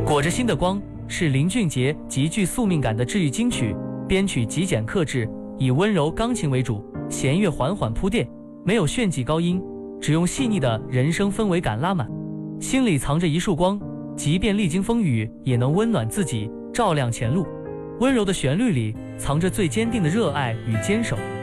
裹着心的光是林俊杰极具宿命感的治愈金曲，编曲极简克制，以温柔钢琴为主，弦乐缓缓铺垫，没有炫技高音，只用细腻的人声氛围感拉满。心里藏着一束光，即便历经风雨，也能温暖自己，照亮前路。温柔的旋律里藏着最坚定的热爱与坚守。